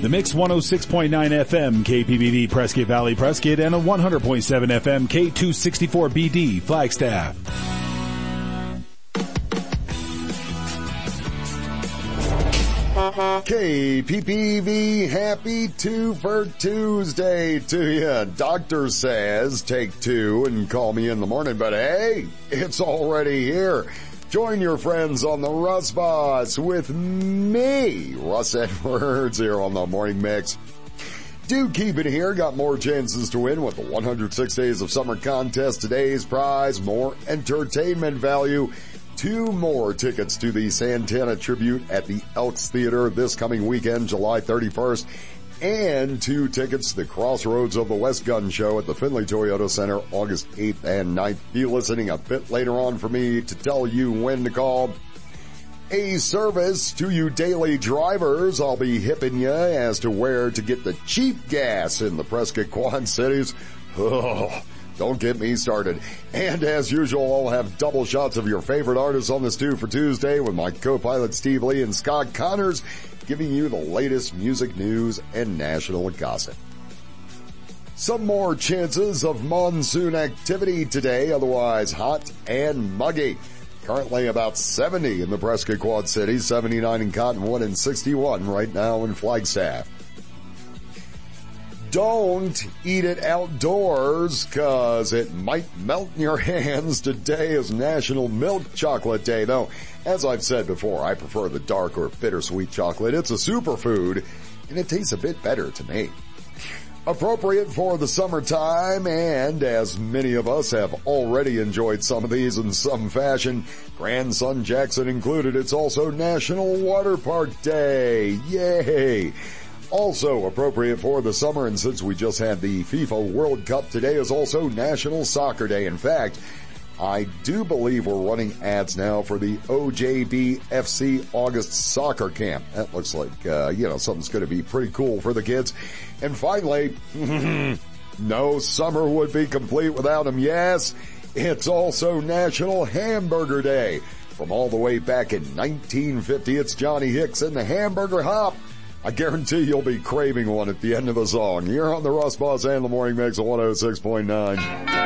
The Mix 106.9 FM KPBB Prescott Valley Prescott and a 100.7 FM K264BD Flagstaff. KPPV, happy Two for Tuesday to you. Doctor says take two and call me in the morning, but hey, it's already here. Join your friends on the Russ Boss with me, Russ Edwards, here on the Morning Mix. Do keep it here. Got more chances to win with the 106 Days of Summer contest. Today's prize, more entertainment value. 2 more tickets to the Santana Tribute at the Elks Theater this coming weekend, July 31st. And 2 tickets to the Crossroads of the West Gun Show at the Findlay Toyota Center, August 8th and 9th. Be listening a bit later on for me to tell you when to call. A service to you daily drivers. I'll be hipping you as to where to get the cheap gas in the Prescott Quad Cities. Oh, don't get me started. And as usual, I'll have double shots of your favorite artists on this Two for Tuesday with my co-pilot Steve Lee and Scott Connors, giving you the latest music news and national gossip. Some more chances of monsoon activity today, otherwise hot and muggy. Currently about 70 in the Prescott Quad Cities, 79 in Cottonwood, and 61 right now in Flagstaff. Don't eat it outdoors, cause it might melt in your hands. Today is National Milk Chocolate Day, though, as I've said before, I prefer the dark or bittersweet chocolate. It's a superfood, and it tastes a bit better to me. Appropriate for the summertime, and as many of us have already enjoyed some of these in some fashion, Grandson Jackson included, it's also National Water Park Day. Yay! Also appropriate for the summer, and since we just had the FIFA World Cup, today is also National Soccer Day. In fact, I do believe we're running ads now for the OJB FC August Soccer Camp. That looks like, something's going to be pretty cool for the kids. And finally, no summer would be complete without them. Yes, it's also National Hamburger Day. From all the way back in 1950, it's Johnny Hicks and the Hamburger Hop. I guarantee you'll be craving one at the end of the song. You're on the Russ Boss and the Morning Mix of 106.9.